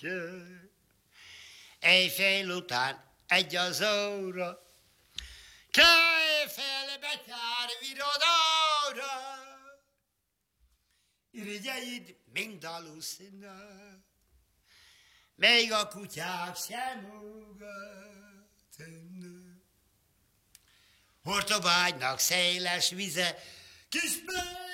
Éjfél után egy az óra, kelj fel, betyár virodóra, irigyeid mind alusznak, még a kutyák sem ugatnak. Hortobágynak széles vize, kis